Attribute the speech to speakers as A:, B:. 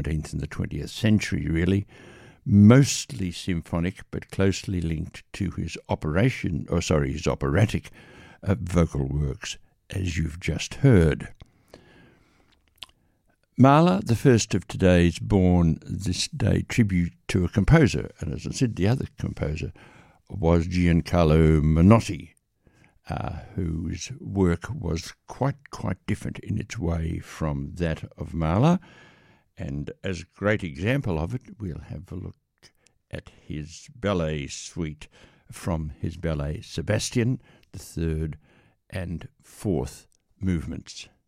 A: 19th and the 20th century, really, mostly symphonic, but closely linked to his operatic vocal works, as you've just heard. Mahler, the first of today's born this day tribute to a composer, and as I said, the other composer was Giancarlo Menotti, whose work was quite different in its way from that of Mahler. And as a great example of it, we'll have a look at his ballet suite from his ballet Sebastian, the third and fourth movements.